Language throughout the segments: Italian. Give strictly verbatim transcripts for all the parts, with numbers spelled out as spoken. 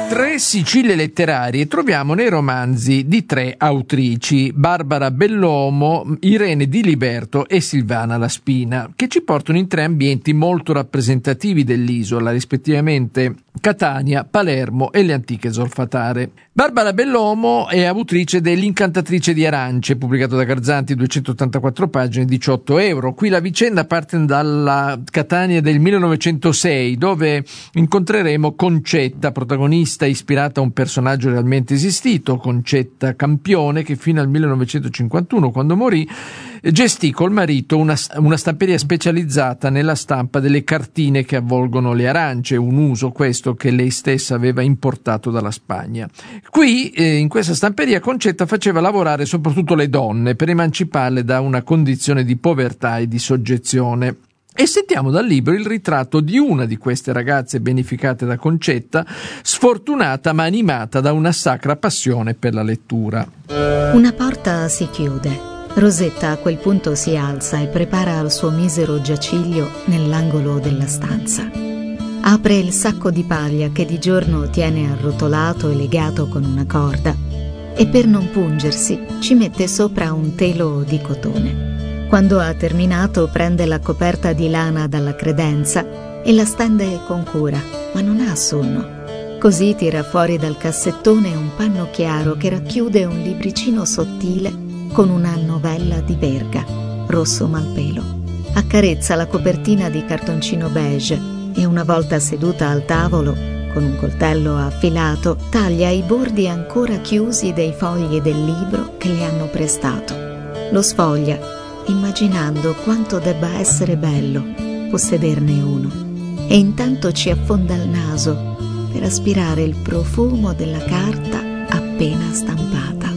Tre Sicilie letterarie troviamo nei romanzi di tre autrici, Barbara Bellomo, Irene Di Liberto e Silvana La Spina, che ci portano in tre ambienti molto rappresentativi dell'isola, rispettivamente Catania, Palermo e le antiche Zolfatare. Barbara Bellomo è autrice dell'Incantatrice di Arance, pubblicato da Garzanti, duecentottantaquattro pagine, diciotto euro. Qui la vicenda parte dalla Catania del millenovecentosei, dove incontreremo Concetta, protagonista ispirata a un personaggio realmente esistito, Concetta Campione, che fino al millenovecentocinquantuno, quando morì, gestì col marito una, una stamperia specializzata nella stampa delle cartine che avvolgono le arance, un uso questo che lei stessa aveva importato dalla Spagna. Qui, eh, in questa stamperia, Concetta faceva lavorare soprattutto le donne per emanciparle da una condizione di povertà e di soggezione. E sentiamo dal libro il ritratto di una di queste ragazze beneficate da Concetta, sfortunata ma animata da una sacra passione per la lettura. Una porta si chiude. Rosetta a quel punto si alza e prepara il suo misero giaciglio nell'angolo della stanza. Apre il sacco di paglia che di giorno tiene arrotolato e legato con una corda e per non pungersi ci mette sopra un telo di cotone. Quando ha terminato prende la coperta di lana dalla credenza e la stende con cura, ma non ha sonno. Così tira fuori dal cassettone un panno chiaro che racchiude un libricino sottile con una novella di Verga, rosso malpelo. Accarezza la copertina di cartoncino beige e una volta seduta al tavolo, con un coltello affilato, taglia i bordi ancora chiusi dei fogli del libro che le hanno prestato. Lo sfoglia, immaginando quanto debba essere bello possederne uno, e intanto ci affonda il naso per aspirare il profumo della carta appena stampata.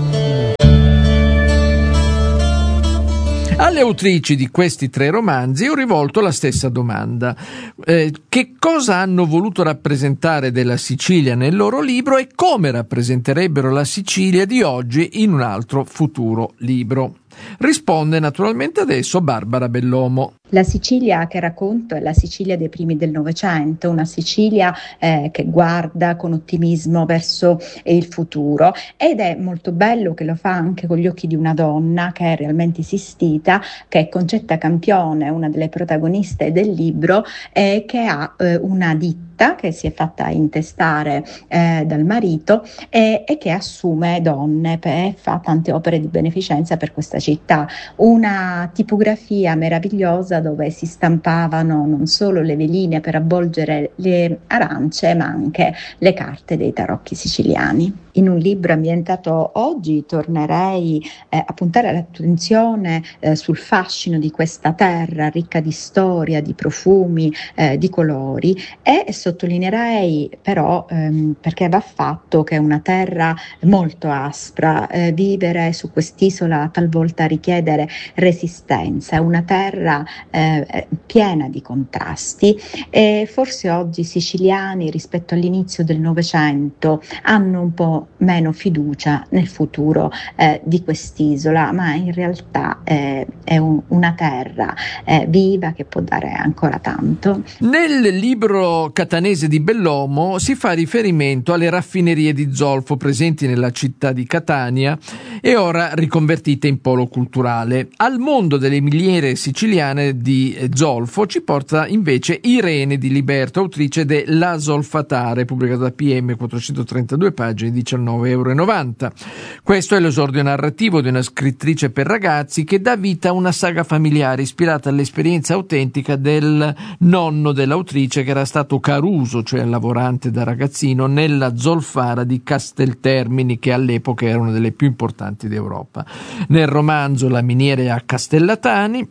Alle autrici di questi tre romanzi ho rivolto la stessa domanda. Eh, che cosa hanno voluto rappresentare della Sicilia nel loro libro e come rappresenterebbero la Sicilia di oggi in un altro futuro libro? Risponde naturalmente adesso Barbara Bellomo. La Sicilia che racconto è la Sicilia dei primi del Novecento, una Sicilia eh, che guarda con ottimismo verso eh, il futuro, ed è molto bello che lo fa anche con gli occhi di una donna che è realmente esistita, che è Concetta Campione, una delle protagoniste del libro, eh, che ha eh, una ditta che si è fatta intestare eh, dal marito e, e che assume donne e fa tante opere di beneficenza per questa città. Una tipografia meravigliosa dove si stampavano non solo le veline per avvolgere le arance, ma anche le carte dei tarocchi siciliani. In un libro ambientato oggi tornerei eh, a puntare l'attenzione eh, sul fascino di questa terra ricca di storia, di profumi, eh, di colori, e sottolineerei però, ehm, perché va fatto che è una terra molto aspra, eh, vivere su quest'isola talvolta richiedere resistenza, è una terra eh, piena di contrasti, e forse oggi i siciliani rispetto all'inizio del Novecento hanno un po' meno fiducia nel futuro eh, di quest'isola, ma in realtà eh, è un, una terra eh, viva che può dare ancora tanto. Nel libro catanese di Bellomo si fa riferimento alle raffinerie di zolfo presenti nella città di Catania e ora riconvertite in polo culturale. Al mondo delle miniere siciliane di zolfo ci porta invece Irene Di Liberto, autrice de La Zolfatare, pubblicata da P M, quattrocentotrentadue pagine, diciannove euro e novanta. Questo è l'esordio narrativo di una scrittrice per ragazzi che dà vita a una saga familiare ispirata all'esperienza autentica del nonno dell'autrice, che era stato caruso, cioè lavorante da ragazzino, nella zolfara di Casteltermini, che all'epoca era una delle più importanti d'Europa. Nel romanzo la miniera è a Castellatani,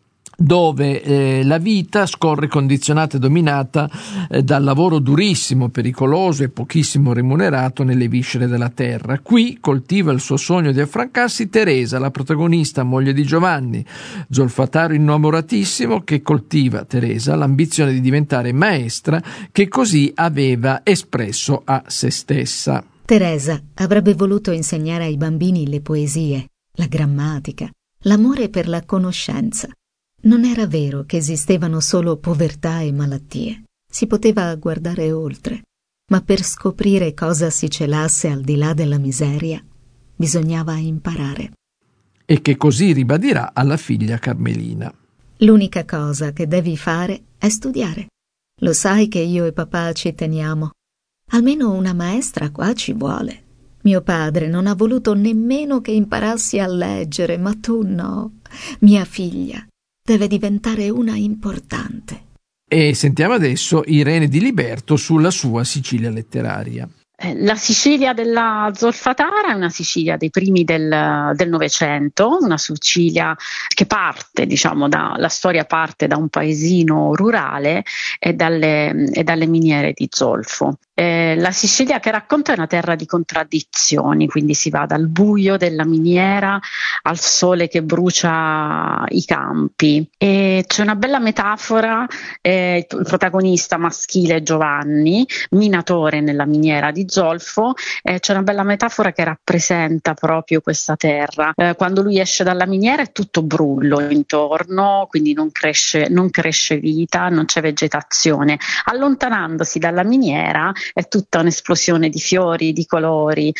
dove eh, la vita scorre condizionata e dominata eh, dal lavoro durissimo, pericoloso e pochissimo remunerato nelle viscere della terra. Qui coltiva il suo sogno di affrancarsi Teresa, la protagonista, moglie di Giovanni, zolfatario innamoratissimo, che coltiva, Teresa, l'ambizione di diventare maestra, che così aveva espresso a se stessa. Teresa avrebbe voluto insegnare ai bambini le poesie, la grammatica, l'amore per la conoscenza. Non era vero che esistevano solo povertà e malattie. Si poteva guardare oltre. ma per scoprire cosa si celasse al di là della miseria, bisognava imparare. E che così ribadirà alla figlia Carmelina. L'unica cosa che devi fare è studiare. Lo sai che io e papà ci teniamo. Almeno una maestra qua ci vuole. Mio padre non ha voluto nemmeno che imparassi a leggere, ma tu no. Mia figlia deve diventare una importante. E sentiamo adesso Irene Di Liberto sulla sua Sicilia letteraria. La Sicilia della Zolfatara è una Sicilia dei primi del, del Novecento, una Sicilia che parte, diciamo, da, la storia parte da un paesino rurale e dalle, e dalle miniere di zolfo. Eh, la Sicilia che racconta è una terra di contraddizioni, quindi si va dal buio della miniera al sole che brucia i campi. E c'è una bella metafora, eh, il protagonista maschile Giovanni, minatore nella miniera di zolfo, eh, c'è una bella metafora che rappresenta proprio questa terra. Eh, quando lui esce dalla miniera è tutto brullo intorno, quindi non cresce, non cresce vita, non c'è vegetazione. Allontanandosi dalla miniera è tutta un'esplosione di fiori, di colori,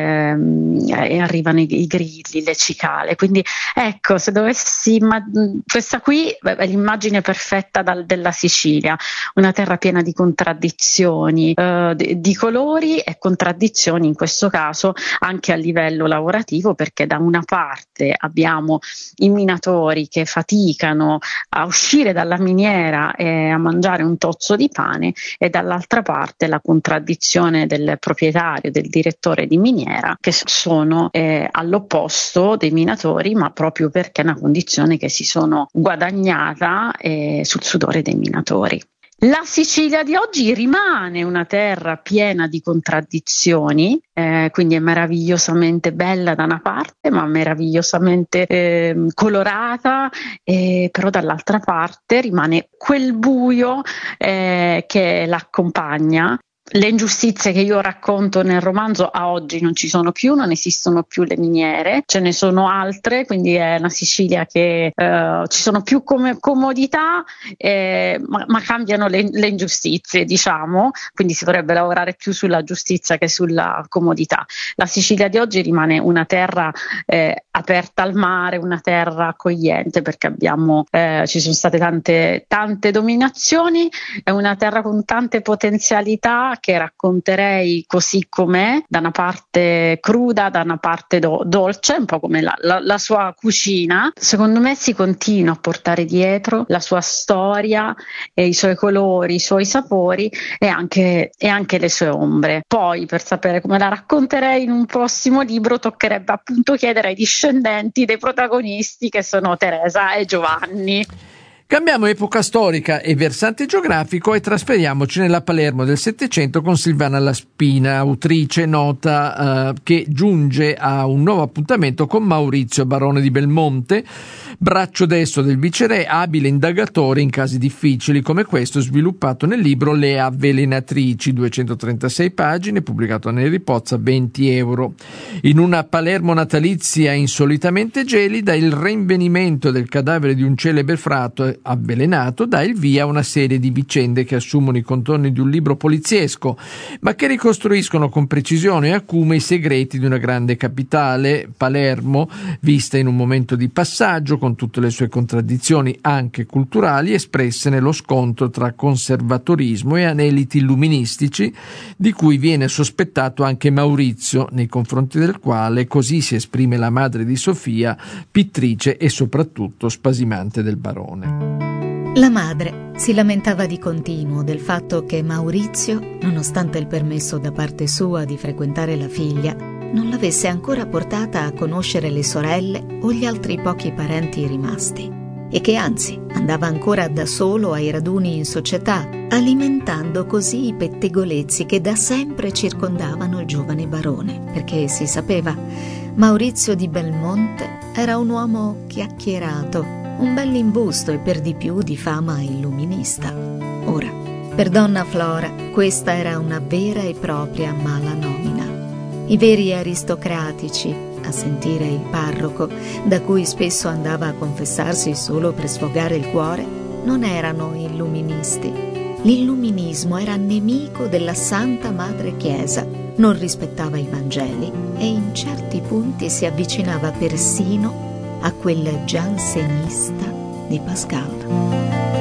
ehm, e arrivano i, i grilli, le cicale. Quindi ecco, se dovessi, ma, questa qui è l'immagine perfetta dal, della Sicilia, una terra piena di contraddizioni, eh, di, di colori e contraddizioni in questo caso anche a livello lavorativo, perché da una parte abbiamo i minatori che faticano a uscire dalla miniera e a mangiare un tozzo di pane, e dall'altra parte la contraddizione del proprietario, del direttore di miniera, che sono eh, all'opposto dei minatori, ma proprio perché è una condizione che si sono guadagnata eh, sul sudore dei minatori. La Sicilia di oggi rimane una terra piena di contraddizioni, eh, quindi è meravigliosamente bella da una parte, ma meravigliosamente eh, colorata, eh, però dall'altra parte rimane quel buio eh, che l'accompagna. Le ingiustizie che io racconto nel romanzo a oggi non ci sono più, non esistono più le miniere, ce ne sono altre, quindi è una Sicilia che eh, ci sono più come comodità, eh, ma, ma cambiano le, le ingiustizie, diciamo, quindi si dovrebbe lavorare più sulla giustizia che sulla comodità. La Sicilia di oggi rimane una terra eh, aperta al mare, una terra accogliente, perché abbiamo eh, ci sono state tante, tante dominazioni, è una terra con tante potenzialità che racconterei così com'è, da una parte cruda, da una parte do- dolce, un po' come la, la, la sua cucina. Secondo me si continua a portare dietro la sua storia e i suoi colori, i suoi sapori e anche, e anche le sue ombre. Poi, per sapere come la racconterei in un prossimo libro, toccherebbe appunto chiedere ai discendenti dei protagonisti, che sono Teresa e Giovanni. Cambiamo epoca storica e versante geografico e trasferiamoci nella Palermo del Settecento con Silvana Laspina, autrice nota eh, che giunge a un nuovo appuntamento con Maurizio, barone di Belmonte, braccio destro del viceré, abile indagatore in casi difficili come questo sviluppato nel libro Le avvelenatrici, duecentotrentasei pagine, pubblicato a Neri Pozza, venti euro. In una Palermo natalizia insolitamente gelida, il rinvenimento del cadavere di un celebre frate avvelenato dà il via a una serie di vicende che assumono i contorni di un libro poliziesco, ma che ricostruiscono con precisione e acume i segreti di una grande capitale, Palermo, vista in un momento di passaggio con tutte le sue contraddizioni anche culturali espresse nello scontro tra conservatorismo e aneliti illuministici, di cui viene sospettato anche Maurizio, nei confronti del quale così si esprime la madre di Sofia, pittrice e soprattutto spasimante del barone. La madre si lamentava di continuo del fatto che Maurizio, nonostante il permesso da parte sua di frequentare la figlia, non l'avesse ancora portata a conoscere le sorelle o gli altri pochi parenti rimasti, e che anzi andava ancora da solo ai raduni in società, alimentando così i pettegolezzi che da sempre circondavano il giovane barone, perché si sapeva, Maurizio di Belmonte era un uomo chiacchierato, un bell'imbusto e per di più di fama illuminista. Ora, per donna Flora, questa era una vera e propria mala nomina. I veri aristocratici, a sentire il parroco, da cui spesso andava a confessarsi solo per sfogare il cuore, non erano illuministi, L'illuminismo era nemico della Santa Madre Chiesa, non rispettava i Vangeli e in certi punti si avvicinava persino a quel giansenista di Pascal.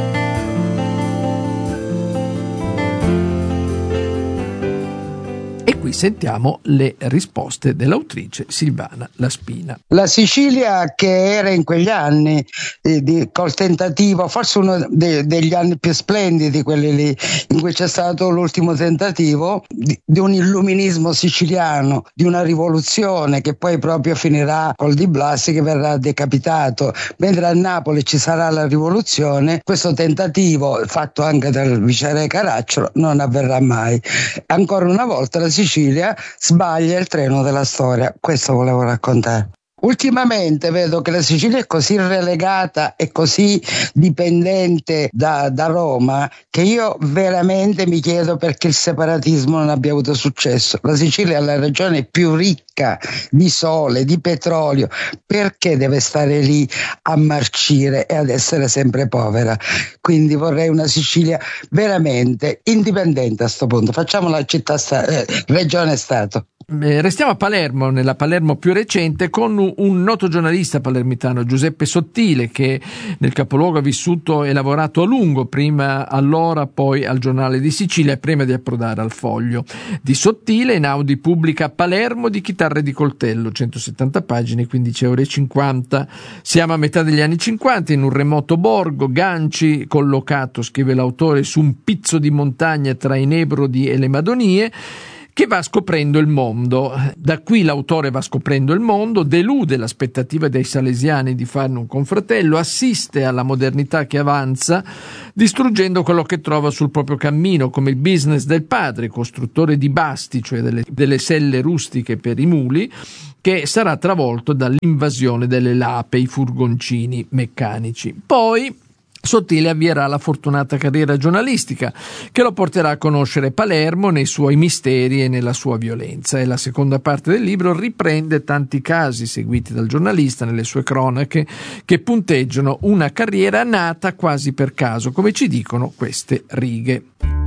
E qui sentiamo le risposte dell'autrice Silvana Laspina. La Sicilia che era in quegli anni eh, di, col tentativo, forse uno de, degli anni più splendidi, quelli lì in cui c'è stato l'ultimo tentativo di, di un illuminismo siciliano, di una rivoluzione che poi proprio finirà col Di Blasi che verrà decapitato, mentre a Napoli ci sarà la rivoluzione. Questo tentativo fatto anche dal viceré Caracciolo non avverrà mai. Ancora una volta la Sicilia sbaglia il treno della storia. Questo volevo raccontare. Ultimamente vedo che la Sicilia è così relegata e così dipendente da, da Roma che io veramente mi chiedo perché il separatismo non abbia avuto successo. La Sicilia è la regione più ricca di sole, di petrolio, perché deve stare lì a marcire e ad essere sempre povera? Quindi vorrei una Sicilia veramente indipendente a sto punto. Facciamo la città sta- eh, regione Stato. Eh, restiamo a Palermo, nella Palermo più recente, con un noto giornalista palermitano, Giuseppe Sottile, che nel capoluogo ha vissuto e lavorato a lungo, prima all'Ora, poi al Giornale di Sicilia, prima di approdare al Foglio. Di Sottile Einaudi pubblica Palermo di chitarre di coltello, centosettanta pagine, quindici euro e cinquanta. Siamo a metà degli anni cinquanta, in un remoto borgo, Ganci, collocato, scrive l'autore, su un pizzo di montagna tra i Nebrodi e le Madonie, che va scoprendo il mondo. Da qui l'autore va scoprendo il mondo, delude l'aspettativa dei salesiani di farne un confratello, assiste alla modernità che avanza, distruggendo quello che trova sul proprio cammino, come il business del padre, costruttore di basti, cioè delle, delle selle rustiche per i muli, che sarà travolto dall'invasione delle lape, i furgoncini meccanici. Poi Sottile avvierà la fortunata carriera giornalistica che lo porterà a conoscere Palermo nei suoi misteri e nella sua violenza, e la seconda parte del libro riprende tanti casi seguiti dal giornalista nelle sue cronache che punteggiano una carriera nata quasi per caso, come ci dicono queste righe.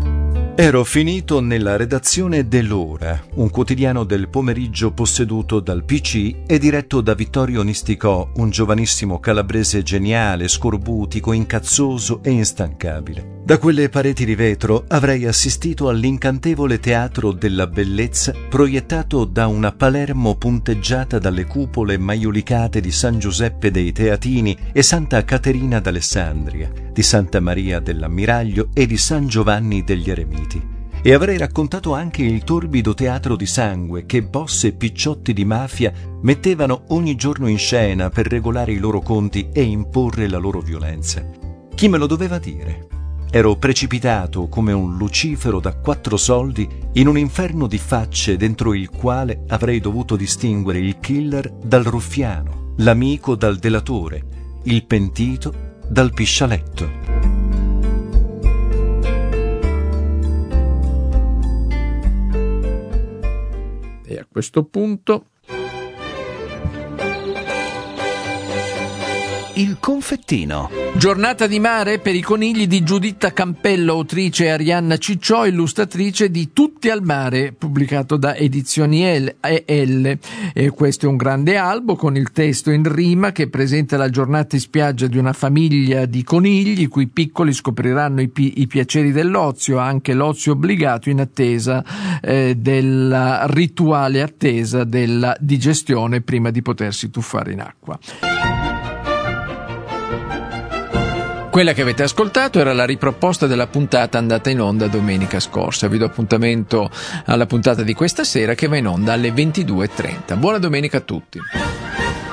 Ero finito nella redazione dell'Ora, un quotidiano del pomeriggio posseduto dal P C e diretto da Vittorio Nisticò, un giovanissimo calabrese geniale, scorbutico, incazzoso e instancabile. Da quelle pareti di vetro avrei assistito all'incantevole teatro della bellezza proiettato da una Palermo punteggiata dalle cupole maiolicate di San Giuseppe dei Teatini e Santa Caterina d'Alessandria, di Santa Maria dell'Ammiraglio e di San Giovanni degli Eremiti. E avrei raccontato anche il torbido teatro di sangue che boss e picciotti di mafia mettevano ogni giorno in scena per regolare i loro conti e imporre la loro violenza. Chi me lo doveva dire? Ero precipitato come un lucifero da quattro soldi in un inferno di facce dentro il quale avrei dovuto distinguere il killer dal ruffiano, l'amico dal delatore, il pentito dal piscialetto. E a questo punto il confettino. Giornata di mare per i conigli di Giuditta Campello, autrice, e Arianna Cicciò, illustratrice di Tutti al mare, pubblicato da Edizioni L. E questo è un grande albo con il testo in rima che presenta la giornata in spiaggia di una famiglia di conigli, i cui piccoli scopriranno i, pi- i piaceri dell'ozio, anche l'ozio obbligato, in attesa eh, della rituale attesa della digestione prima di potersi tuffare in acqua. Quella che avete ascoltato era la riproposta della puntata andata in onda domenica scorsa. Vi do appuntamento alla puntata di questa sera che va in onda alle ventidue e trenta. Buona domenica a tutti.